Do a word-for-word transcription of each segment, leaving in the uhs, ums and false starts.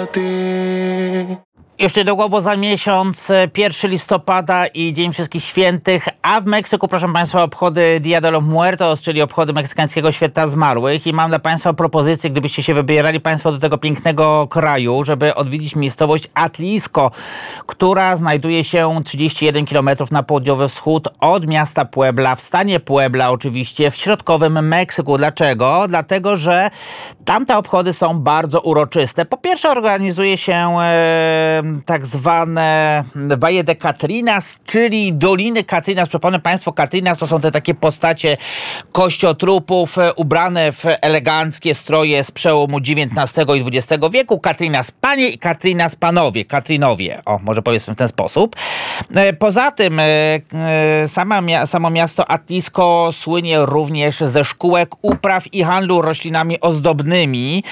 para ti. Już niedługo, bo za miesiąc, pierwszego listopada i Dzień Wszystkich Świętych, a w Meksyku, proszę Państwa, obchody Dia de los Muertos, czyli obchody meksykańskiego Święta Zmarłych. I mam dla Państwa propozycję, gdybyście się wybierali Państwo do tego pięknego kraju, żeby odwiedzić miejscowość Atlisco, która znajduje się trzydzieści jeden kilometrów na południowy wschód od miasta Puebla, w stanie Puebla oczywiście, w środkowym Meksyku. Dlaczego? Dlatego, że tamte obchody są bardzo uroczyste. Po pierwsze, organizuje się e, tak zwane Valle de Catrinas, czyli Doliny Catrinas. Przypomnę Państwu, Catrinas to są te takie postacie kościotrupów ubrane w eleganckie stroje z przełomu dziewiętnastego i dwudziestego wieku. Catrinas panie i Catrinas panowie. Catrinowie. O, może powiedzmy w ten sposób. Poza tym sama, samo miasto Atlisco słynie również ze szkółek, upraw i handlu roślinami ozdobnymi.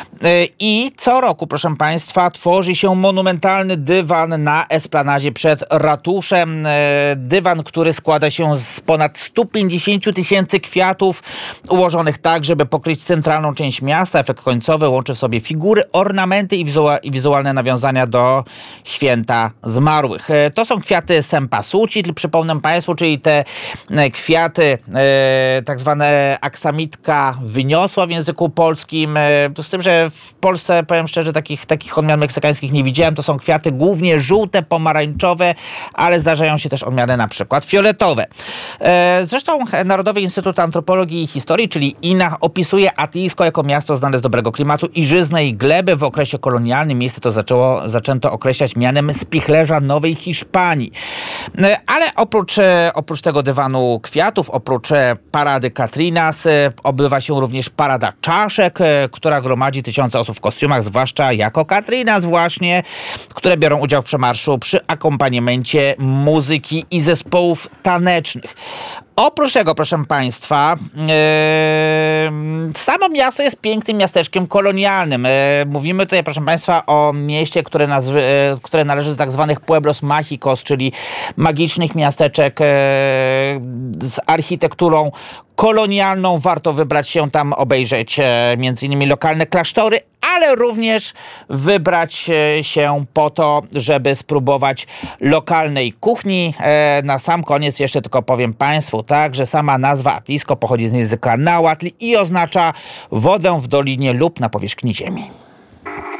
I co roku, proszę Państwa, tworzy się monumentalny dywan na esplanadzie przed ratuszem. Dywan, który składa się z ponad stu pięćdziesięciu tysięcy kwiatów ułożonych tak, żeby pokryć centralną część miasta. Efekt końcowy łączy w sobie figury, ornamenty i, wizu- i wizualne nawiązania do Święta Zmarłych. To są kwiaty cempasúchil, przypomnę Państwu, czyli te kwiaty e, tak zwane aksamitka wyniosła w języku polskim. E, z tym, że w Polsce, powiem szczerze, takich, takich odmian meksykańskich nie widziałem. To są kwiaty głównie żółte, pomarańczowe, ale zdarzają się też odmiany na przykład fioletowe. E, zresztą Narodowy Instytut Antropologii i Historii, czyli I N A, opisuje Atlisco jako miasto znane z dobrego klimatu i żyznej gleby. W okresie kolonialnym miejsce to zaczęło, zaczęto określać mianem spichlerza Nowej Hiszpanii. E, ale oprócz, e, oprócz tego dywanu kwiatów, oprócz e, parady Catrinas, e, odbywa się również parada czaszek, e, która gromadzi tysiące osób w kostiumach, zwłaszcza jako Catrinas właśnie, które biorą udział w przemarszu przy akompaniamencie muzyki i zespołów tanecznych. Oprócz tego, proszę Państwa, yy, samo miasto jest pięknym miasteczkiem kolonialnym. Yy, mówimy tutaj, proszę Państwa, o mieście, które, nazwy, yy, które należy do tak zwanych Pueblos Mágicos, czyli magicznych miasteczek yy, z architekturą kolonialną. Warto wybrać się tam, obejrzeć e, między innymi lokalne klasztory, ale również wybrać e, się po to, żeby spróbować lokalnej kuchni. E, na sam koniec jeszcze tylko powiem Państwu, tak, że sama nazwa Atlisco pochodzi z języka nahuatl i oznacza wodę w dolinie lub na powierzchni ziemi.